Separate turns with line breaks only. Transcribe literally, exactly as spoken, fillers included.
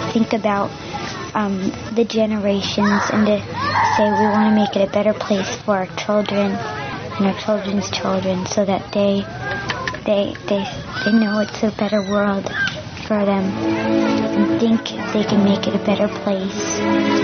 think about um, the generations and to say we want to make it a better place for our children and our children's children so that they they they, they know it's a better world for them and think they can make it a better place.